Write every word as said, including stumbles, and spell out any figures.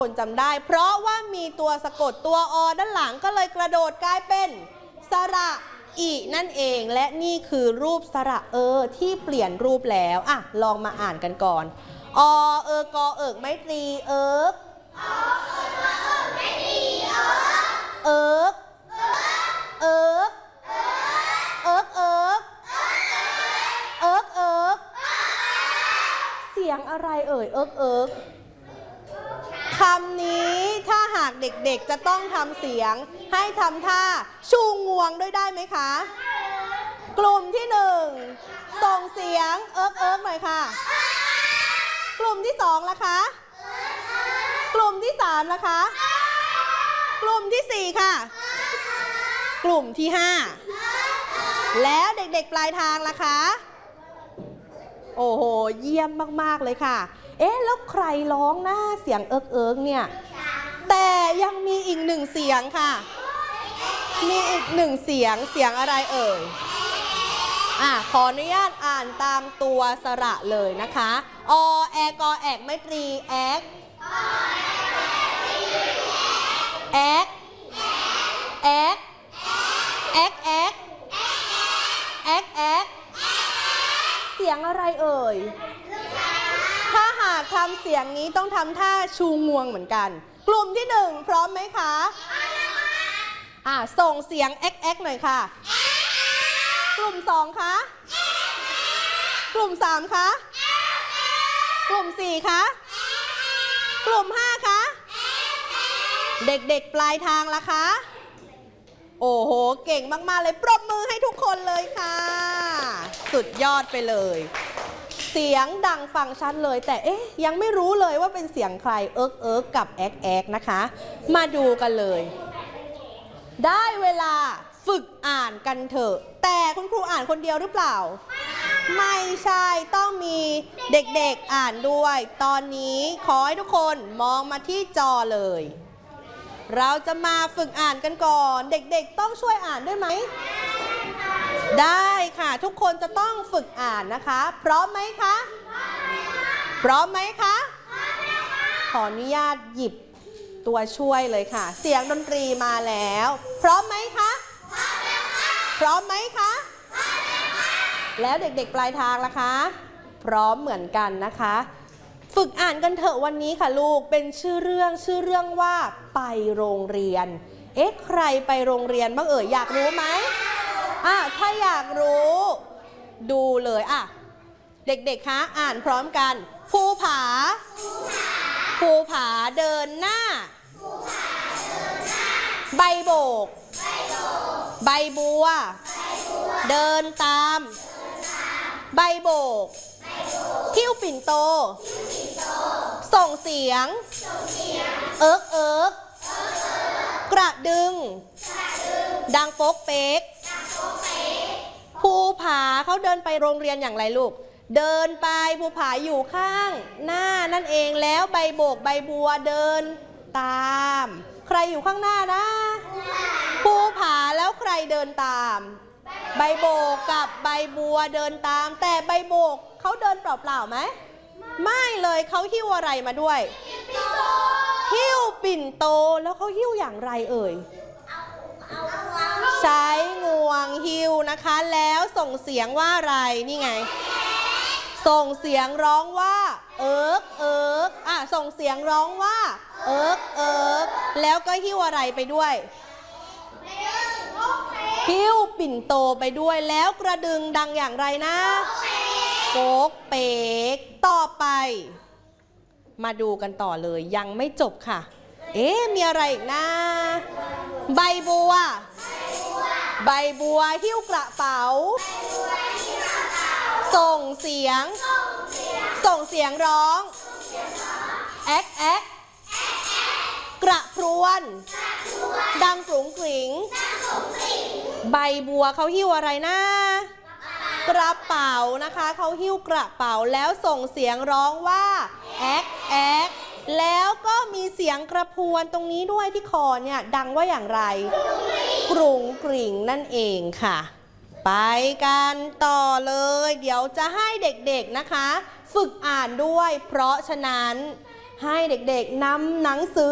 คนจำได้เพราะว่ามีตัวสะกดตัวอด้านหลังก็เลยกระโดดกลายเป็นสระอีนั่นเองและนี่คือรูปสระเออที่เปลี่ยนรูปแล้วอ่ะลองมาอ่านกันก่อนอเออกอเอิกไม้ตรีเอิกอเอิกกอเอิกไม้ตรีเอิกเอิกเอิกเอิกเอิกเอิกเสียงอะไรเอ่ยเอิกเอิกคำนี้ถ้าหากเด็กๆจะต้องทำเสียงให้ทำท่าชูงวงด้วยได้ไหมคะกลุ่มที่หนึ่งส่งเสียงเอิกเอิกหน่อยค่ะกลุ่มที่สองล่ะคะกลุ่มที่สามล่ะคะกลุ่มที่สี่ค่ะกลุ่มที่ห้าแล้วเด็กๆปลายทางล่ะคะโอ้โหเยี่ยมมากๆเลยค่ะเอ๊ะแล้วใครร้องหน้าเสียงเอิกเอิกเนี่ยแต่ยังมีอีกหนึ่งเสียงค่ะมีอีกหนึ่งเสียงเสียงอะไรเอ่ยอ่ะขออนุญาตอ่านตามตัวสระเลยนะคะอแอกอแอกไม้ตรีแอกแอกแอกแอกแอกแอกแอกเสียงอะไรเอ่ยถ้าหากทำเสียงนี้ต้องทำท่าชูงวงเหมือนกันกลุ่มที่หนึ่งพร้อมไหมคะอ่ะส่งเสียงแอ๊กแอ๊กหน่อยค่ะกลุ่มสองคะกลุ่มสามคะกลุ่มสี่คะกลุ่มห้าคะเด็กๆปลายทางล่ะคะโอ้โหเก่งมากๆเลยปรบมือให้ทุกคนเลยค่ะสุดยอดไปเลยเสียงดังฟังชัดเลยแต่เอ๊ะยังไม่รู้เลยว่าเป็นเสียงใครเอิ๊กเอิ๊กกับแอ๊กแอ๊กนะคะมาดูกันเลยได้เวลาฝึกอ่านกันเถอะแต่คุณครูอ่านคนเดียวหรือเปล่าไม่ใช่ต้องมีเด็กๆอ่านด้วยตอนนี้ขอให้ทุกคนมองมาที่จอเลยเราจะมาฝึกอ่านกันก่อนเด็กๆต้องช่วยอ่านด้วยไหมได้ค่ะทุกคนจะต้องฝึกอ่านนะคะพร้อมไหมคะพร้อมไหมคะขออนุญาตหยิบตัวช่วยเลยค่ะเสียงดนตรีมาแล้วพร้อมไหมคะพร้อมไหมคะแล้วเด็กๆปลายทางล่ะคะพร้อมเหมือนกันนะคะฝึกอ่านกันเถอะวันนี้ค่ะลูกเป็นชื่อเรื่องชื่อเรื่องว่าไปโรงเรียนเอ๊ะใครไปโรงเรียนบ้างเอ่ยอยากรู้ไหมอ่ะถ้าอยากรู้ดูเลยอ่ะเด็กๆคะอ่านพร้อมกันภูผาภูผาเดินหน้าใบโบกใบบัวเดินตามใบโบกหิ้วปิ่นโตส่งเสียงเอิ๊กเอิ๊กกระดึงดังโป๊กเป๊กภูผาเขาเดินไปโรงเรียนอย่างไรลูกเดินไปภูผาอยู่ข้างหน้านั่นเองแล้วใบโบกใบบัวเดินตามใครอยู่ข้างหน้านะภูผาแล้วใครเดินตามใบโบกกับใบบัวเดินตามแต่ใบโบกเขาเดินเปล่าๆไหมไม่เลยเขาหิ้วอะไรมาด้วยหิ้วปิ่นโตแล้วเขาหิ้วอย่างไรเอ่ยใช้งวงหิ้วนะคะแล้วส่งเสียงว่าอะไรนี่ไงส่งเสียงร้องว่าเอิ๊กเอิ๊กอ่ะส่งเสียงร้องว่าเอิ๊กเอิ๊กแล้วก็หิ้วอะไรไปด้วยหิ้วปิ่นโตไปด้วยแล้วกระดึงดังอย่างไรนะโป๊กเป๊กต่อไปมาดูกันต่อเลยยังไม่จบค่ะเอ๊ะมีอะไรอีกนะใบบัวใบบัวหิ้วกระเป๋าส่งเสียงส่งเสียงร้องแอ๊กแอ๊กกระพรวนดังกรุ๋งกริ๋งใบบัวเขาหิ้วอะไรนะกระเป๋านะคะเขาหิ้วกระเป๋าแล้วส่งเสียงร้องว่าแอ๊กแอ๊กแล้วก็มีเสียงกระพวนตรงนี้ด้วยที่คอเนี่ยดังว่าอย่างไรกรุ๋งกริ๋งนั่นเองค่ะไปกันต่อเลยเดี๋ยวจะให้เด็กๆนะคะฝึกอ่านด้วยเพราะฉะนั้นให้เด็กๆนำหนังสือ